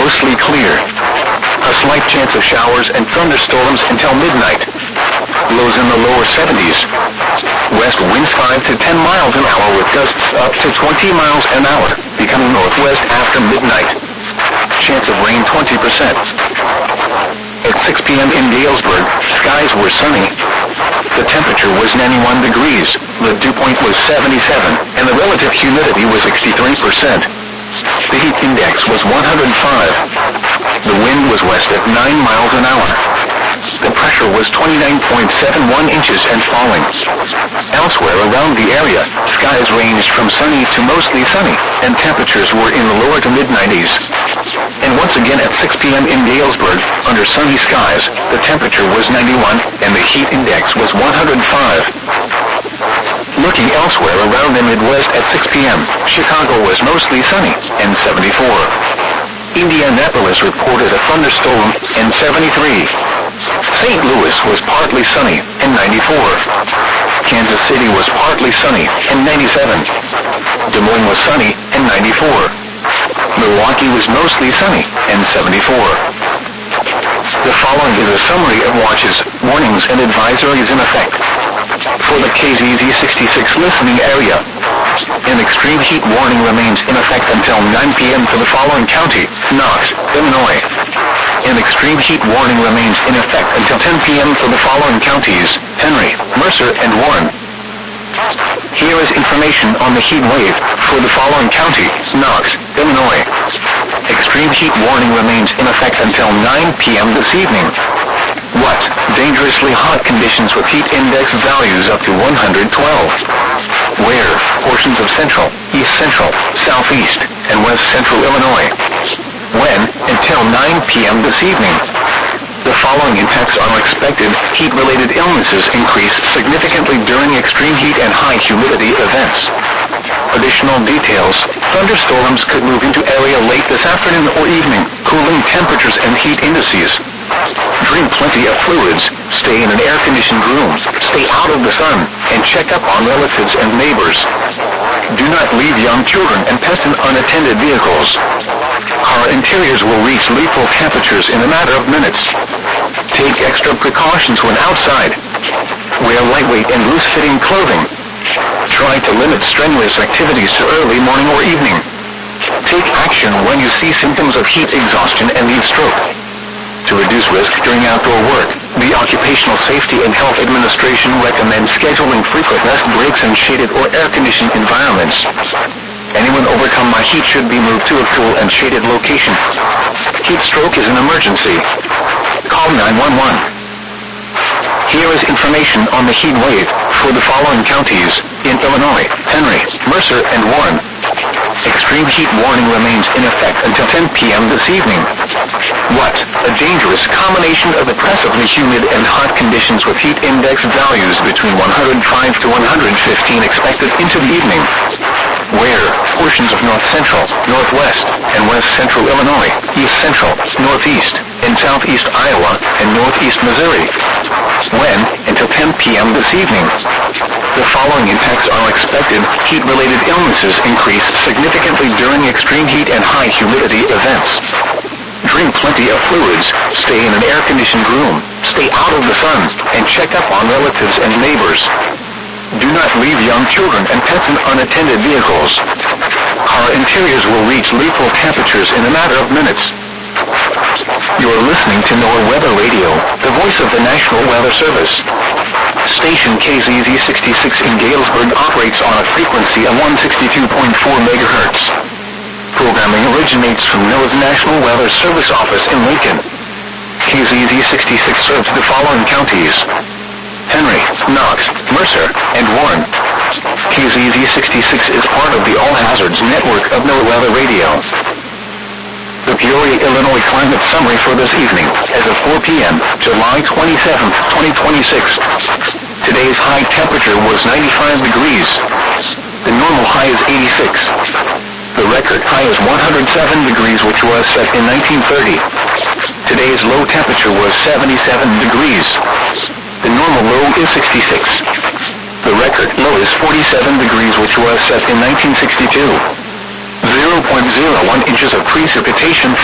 mostly clear. A slight chance of showers and thunderstorms until midnight. Lows in the lower 70s. West winds 5 to 10 miles an hour with gusts up to 20 miles an hour, becoming northwest after midnight. Chance of rain 20%. At 6 p.m. in Galesburg, skies were sunny. The temperature was 91 degrees, the dew point was 77, and the relative humidity was 63%. The heat index was 105. The wind was west at 9 miles an hour. The pressure was 29.71 inches and falling. Elsewhere around the area, skies ranged from sunny to mostly sunny, and temperatures were in the lower to mid-90s. And once again at 6 p.m. in Galesburg, under sunny skies, the temperature was 91, and the heat index was 105. Looking elsewhere around the Midwest at 6 p.m., Chicago was mostly sunny, and 74. Indianapolis reported a thunderstorm, and 73. St. Louis was partly sunny, and 94. Kansas City was partly sunny, and 97. Des Moines was sunny, and 94. Milwaukee was mostly sunny, and 74. The following is a summary of watches, warnings, and advisories in effect. For the KZZ66 listening area, an extreme heat warning remains in effect until 9 p.m. for the following county: Knox, Illinois. An extreme heat warning remains in effect until 10 p.m. for the following counties: Henry, Mercer, and Warren. Here is information on the heat wave for the following county: Knox, Illinois. Extreme heat warning remains in effect until 9 p.m. this evening. What? Dangerously hot conditions with heat index values up to 112. Where? Portions of central, east central, southeast, and west central Illinois. When? Until 9 p.m. this evening. The following impacts are expected. Heat-related illnesses increase significantly during extreme heat and high humidity events. Additional details: thunderstorms could move into area late this afternoon or evening, cooling temperatures and heat indices. Drink plenty of fluids, stay in an air-conditioned room, stay out of the sun, and check up on relatives and neighbors. Do not leave young children and pets in unattended vehicles. Car interiors will reach lethal temperatures in a matter of minutes. Take extra precautions when outside. Wear lightweight and loose-fitting clothing. Try to limit strenuous activities to early morning or evening. Take action when you see symptoms of heat exhaustion and heat stroke. To reduce risk during outdoor work, the Occupational Safety and Health Administration recommends scheduling frequent rest breaks in shaded or air-conditioned environments. Anyone overcome by heat should be moved to a cool and shaded location. Heat stroke is an emergency. Call 911. Here is information on the heat wave for the following counties in Illinois: Henry, Mercer, and Warren. Extreme heat warning remains in effect until 10 p.m. this evening. What? A dangerous combination of oppressively humid and hot conditions with heat index values between 105 to 115 expected into the evening. Where? Portions of north central, northwest, and west central Illinois, east central, northeast, and southeast Iowa, and northeast Missouri. When? Until 10 p.m. this evening. The following impacts are expected. Heat-related illnesses increase significantly during extreme heat and high humidity events. Drink plenty of fluids, stay in an air-conditioned room, stay out of the sun, and check up on relatives and neighbors. Do not leave young children and pets in unattended vehicles. Car interiors will reach lethal temperatures in a matter of minutes. You are listening to NOAA Weather Radio, the voice of the National Weather Service. Station KZZ66 in Galesburg operates on a frequency of 162.4 MHz. Programming originates from NOAA's National Weather Service office in Lincoln. KZZ66 serves the following counties: Henry, Knox, Mercer, and Warren. KZZ66 is part of the All Hazards network of NOAA Weather Radio. The Peoria, Illinois climate summary for this evening, as of 4 p.m., July 27, 2026. Today's high temperature was 95 degrees. The normal high is 86. The record high is 107 degrees, which was set in 1930. Today's low temperature was 77 degrees. The normal low is 66. The record low is 47 degrees, which was set in 1962. 0.01 inches of precipitation